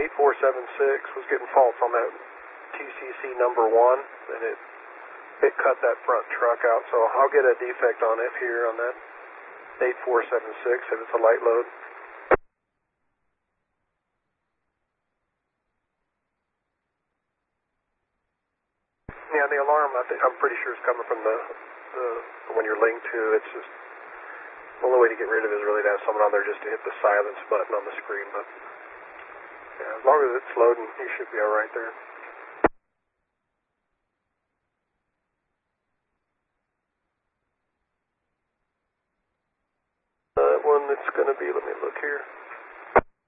8476 was getting faults on that TCC number 1, and it cut that front truck out, so I'll get a defect on it here on that 8476 if it's a light load. Yeah, the alarm, I'm pretty sure is coming from the when you're linked to. It's just the only way to get rid of it is really to have someone on there just to hit the silence button on the screen. But yeah, as long as it's loading, you should be all right there. One that's going to be, let me look here.